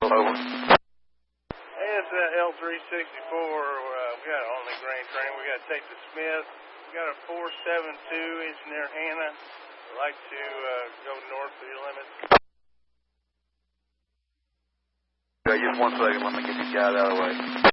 over. Hey, it's L364. We got on the grain train. We got to take to Smith. We got a 472 Engineer Hannah. We'd like to go north of your limits. Okay, just 1 second. Let me get these guys out of the way.